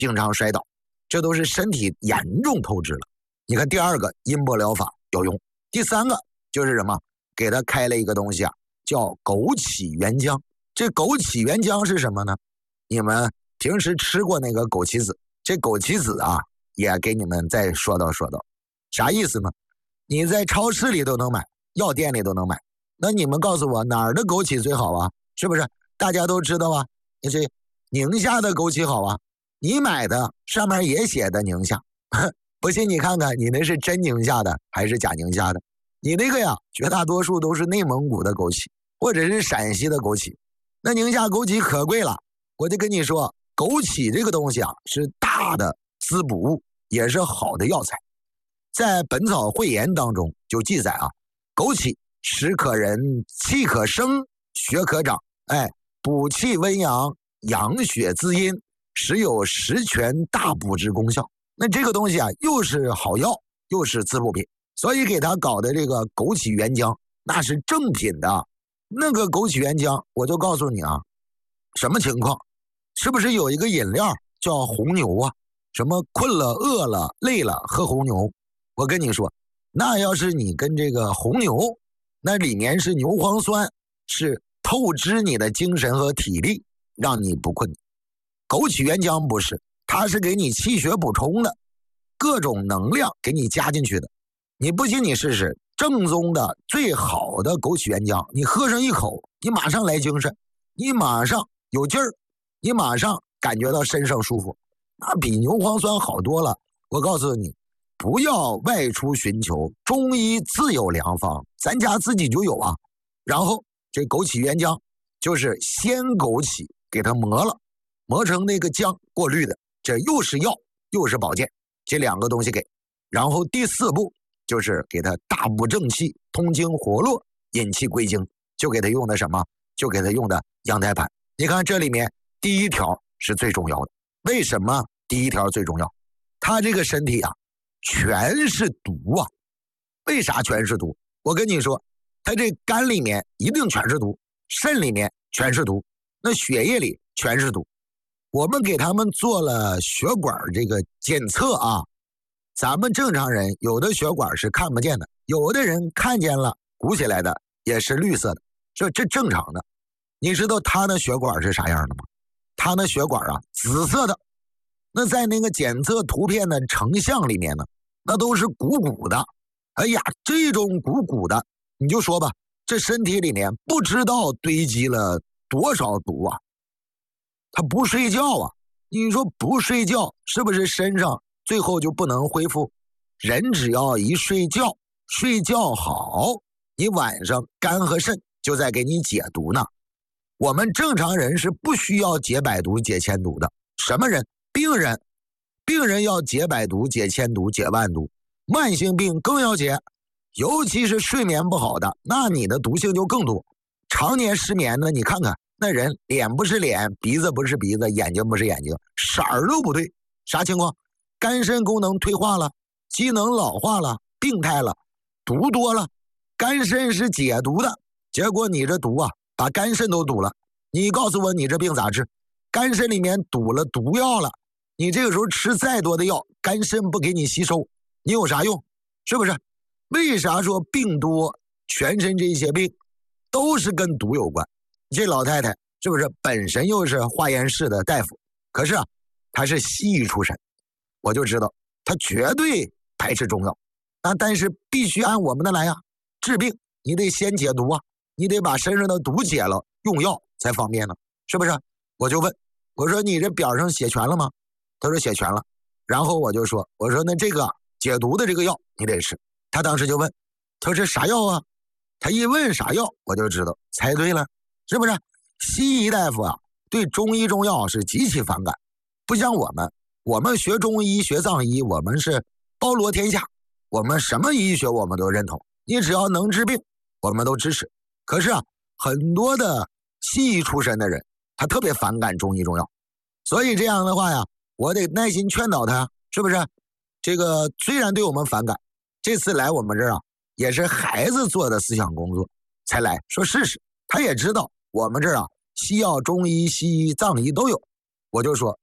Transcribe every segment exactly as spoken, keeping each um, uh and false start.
经常摔倒，这都是身体严重透支了。你看第二个音波疗法有用，第三个就是什么？给他开了一个东西啊，叫枸杞原浆。这枸杞原浆是什么呢？你们平时吃过那个枸杞子，这枸杞子啊，也给你们再说道说道。啥意思呢？你在超市里都能买，药店里都能买。那你们告诉我哪儿的枸杞最好啊？是不是？大家都知道啊，这宁夏的枸杞好啊。你买的上面也写的宁夏，不信你看看你那是真宁夏的还是假宁夏的？你那个呀，绝大多数都是内蒙古的枸杞，或者是陕西的枸杞。那宁夏枸杞可贵了，我就跟你说，枸杞这个东西啊，是大的滋补物，也是好的药材。在《本草汇言》当中就记载啊，枸杞食可忍，气可生，血可长，哎，补气温阳，养血滋阴，实有十全大补之功效。那这个东西啊，又是好药，又是滋补品，所以给他搞的这个枸杞原浆，那是正品的。那个枸杞原浆，我就告诉你啊，什么情况？是不是有一个饮料叫红牛啊？什么困了、饿了、累了喝红牛？我跟你说，那要是你跟这个红牛，那里面是牛磺酸，是透支你的精神和体力，让你不困。枸杞原浆不是，它是给你气血补充的，各种能量给你加进去的。你不信你试试，正宗的最好的枸杞原浆，你喝上一口，你马上来精神，你马上有劲儿，你马上感觉到身上舒服，那比牛磺酸好多了。我告诉你，不要外出寻求，中医自有良方，咱家自己就有啊。然后这枸杞原浆就是鲜枸杞给它磨了，磨成那个浆，过滤的，这又是药又是保健，这两个东西给。然后第四步就是给它大补正气，通经活络，引气归经，就给它用的什么？就给它用的羊胎盘。你看这里面第一条是最重要的。为什么第一条最重要？他这个身体啊全是毒啊。为啥全是毒？我跟你说，他这肝里面一定全是毒，肾里面全是毒，那血液里全是毒。我们给他们做了血管这个检测啊，咱们正常人有的血管是看不见的，有的人看见了鼓起来的也是绿色的，这这正常的。你知道他的血管是啥样的吗？他那血管啊紫色的，那在那个检测图片的成像里面呢，那都是鼓鼓的。哎呀，这种鼓鼓的，你就说吧，这身体里面不知道堆积了多少毒啊。他不睡觉啊，你说不睡觉是不是身上最后就不能恢复？人只要一睡觉，睡觉好，你晚上肝和肾就在给你解毒呢。我们正常人是不需要解百毒解千毒的。什么人？病人。病人要解百毒解千毒解万毒，慢性病更要解，尤其是睡眠不好的，那你的毒性就更多。常年失眠的，你看看那人脸不是脸，鼻子不是鼻子，眼睛不是眼睛，色儿都不对。啥情况？肝肾功能退化了，机能老化了，病态了，毒多了。肝肾是解毒的，结果你这毒啊把肝肾都堵了。你告诉我你这病咋治？肝肾里面堵了毒药了，你这个时候吃再多的药，肝肾不给你吸收，你有啥用？是不是？为啥说病多，全身这些病都是跟毒有关？这老太太是不是本身又是化验室的大夫，可是啊她是西医出身，我就知道她绝对排斥中药。那但是必须按我们的来呀、啊，治病你得先解毒啊，你得把身上的毒解了，用药才方便呢，是不是？我就问，我说你这表上写全了吗？他说写全了。然后我就说，我说那这个解毒的这个药你得吃。他当时就问，他说这啥药啊？他一问啥药，我就知道猜对了，是不是？西医大夫啊，对中医中药是极其反感，不像我们，我们学中医学藏医，我们是包罗天下，我们什么医学我们都认同，你只要能治病，我们都支持。可是啊，很多的西医出身的人，他特别反感中医中药，所以这样的话呀，我得耐心劝导他，是不是？这个虽然对我们反感，这次来我们这儿啊，也是孩子做的思想工作才来，说试试。他也知道我们这儿啊，西药、中医、西医、藏医都有。我就说，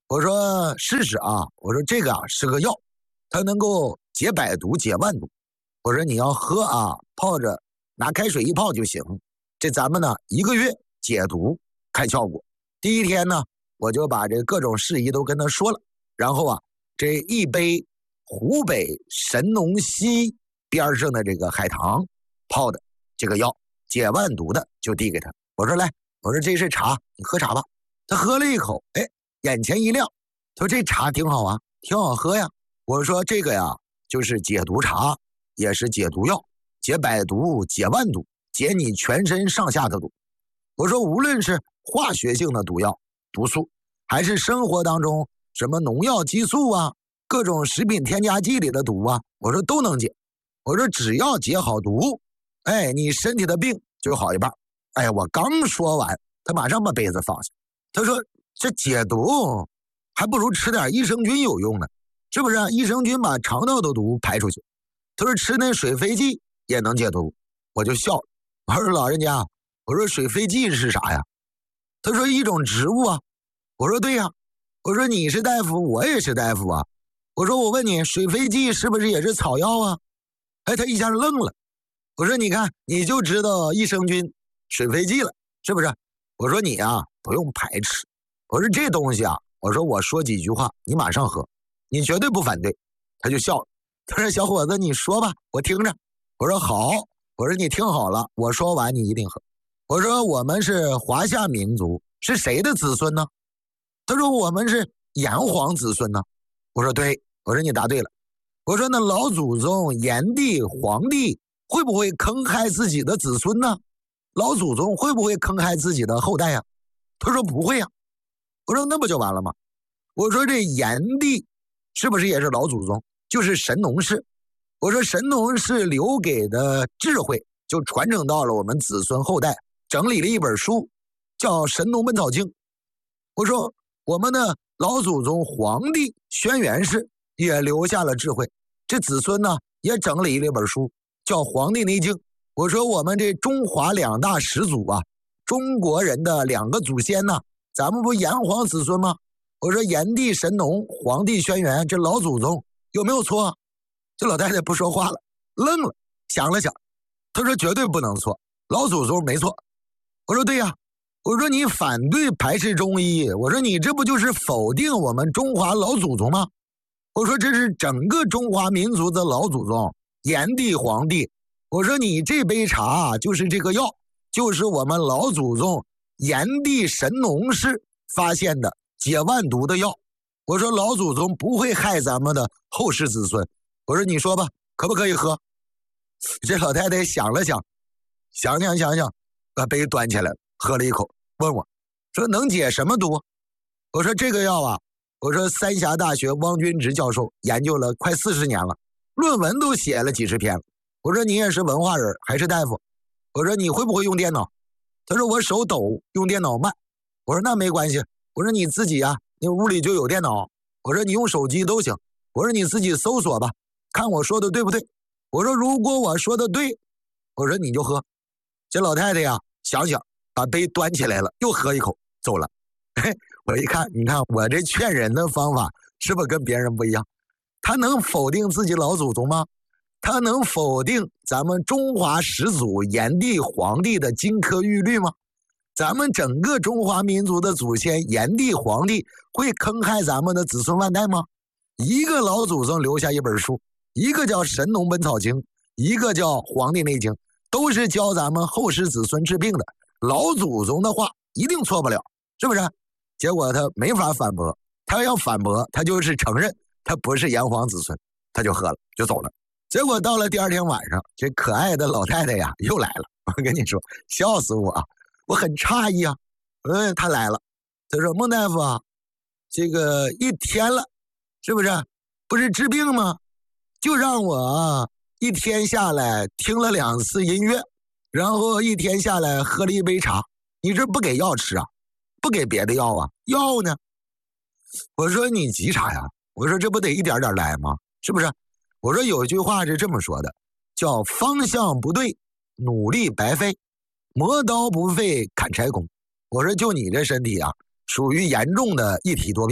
我说试试啊，我说这个啊是个药，它能够解百毒解万毒。我说你要喝啊，泡着拿开水一泡就行。这咱们呢一个月解毒看效果。第一天呢，我就把这各种事宜都跟他说了，然后啊，这一杯湖北神农溪边上的这个海棠泡的这个药解万毒的就递给他。我说来，我说这是茶，你喝茶吧。他喝了一口，哎，眼前一亮，他说这茶挺好啊，挺好喝呀。我说这个呀，就是解毒茶，也是解毒药，解百毒解万毒，解你全身上下的毒。我说无论是化学性的毒药毒素，还是生活当中什么农药激素啊，各种食品添加剂里的毒啊，我说都能解。我说只要解好毒，哎，你身体的病就好一半。哎呀，我刚说完，他马上把杯子放下。他说这解毒还不如吃点益生菌有用呢，是不是啊？益生菌把肠道的毒排出去。他说吃那水飞剂也能解毒。我就笑了，我说老人家，我说水飞剂是啥呀？他说一种植物啊。我说对呀，我说你是大夫，我也是大夫啊。我说我问你，水飞剂是不是也是草药啊？哎，他一下愣了。我说你看，你就知道益生菌、水飞剂了，是不是？我说你啊，不用排斥。我说这东西啊，我说我说几句话，你马上喝，你绝对不反对。他就笑了，他说小伙子，你说吧，我听着。我说好，我说你听好了，我说完你一定喝。我说我们是华夏民族，是谁的子孙呢？他说我们是炎黄子孙呢。我说对，我说你答对了。我说那老祖宗炎帝、黄帝会不会坑害自己的子孙呢？老祖宗会不会坑害自己的后代呀？他说不会呀。我说那不就完了吗？我说这炎帝是不是也是老祖宗？就是神农氏。我说神农氏留给的智慧就传承到了我们子孙后代，整理了一本书叫《神农本草经》。我说我们的老祖宗黄帝轩辕氏也留下了智慧，这子孙呢也整理了一本书叫《黄帝内经》。我说我们这中华两大始祖啊，中国人的两个祖先呢，咱们不炎黄子孙吗？我说炎帝神农，黄帝轩辕，这老祖宗有没有错？这老太太不说话了，愣了，想了想，她说绝对不能错，老祖宗没错。我说对呀，我说你反对排斥中医，我说你这不就是否定我们中华老祖宗吗？我说这是整个中华民族的老祖宗，炎帝、黄帝。我说你这杯茶就是这个药，就是我们老祖宗炎帝神农氏发现的解万毒的药。我说老祖宗不会害咱们的后世子孙。我说你说吧，可不可以喝？这老太太想了想，想想想想，把杯端起来喝了一口，问我说能解什么毒？我说这个药啊，我说三峡大学汪军直教授研究了快四十年了，论文都写了几十篇了。我说你也是文化人，还是大夫，我说你会不会用电脑？他说我手抖，用电脑慢。我说那没关系，我说你自己啊，你屋里就有电脑，我说你用手机都行，我说你自己搜索吧，看我说的对不对。我说如果我说的对，我说你就喝。这老太太呀，想想把杯端起来了，又喝一口走了。嘿，我一看，你看我这劝人的方法是不是跟别人不一样？他能否定自己老祖宗吗？他能否定咱们中华始祖炎帝、黄帝的金科玉律吗？咱们整个中华民族的祖先炎帝、黄帝会坑害咱们的子孙万代吗？一个老祖宗留下一本书，一个叫《神农本草经》，一个叫《黄帝内经》，都是教咱们后世子孙治病的。老祖宗的话一定错不了，是不是？结果他没法反驳，他要反驳，他就是承认他不是炎黄子孙，他就喝了，就走了。结果到了第二天晚上，这可爱的老太太呀又来了。我跟你说，笑死我啊！我很诧异啊。嗯，她来了，她说：“孟大夫啊，这个一天了，是不是？不是治病吗？就让我一天下来听了两次音乐，然后一天下来喝了一杯茶。你这不给药吃啊？不给别的药啊？药呢？”我说：“你急啥呀？我说这不得一点点来吗？是不是？”我说有一句话是这么说的，叫方向不对，努力白费，磨刀不费砍柴工。我说就你这身体啊，属于严重的一体多病。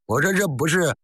我说这不是